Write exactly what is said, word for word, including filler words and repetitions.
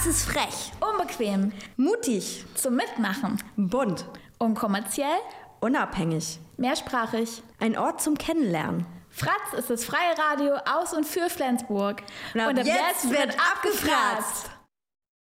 Fratz ist frech, Unbequem, mutig, zum Mitmachen, bunt, unkommerziell, unabhängig, mehrsprachig. ein Ort zum Kennenlernen. Fratz ist das freie Radio aus und für Flensburg. Und ab, und ab jetzt, jetzt wird abgefratzt.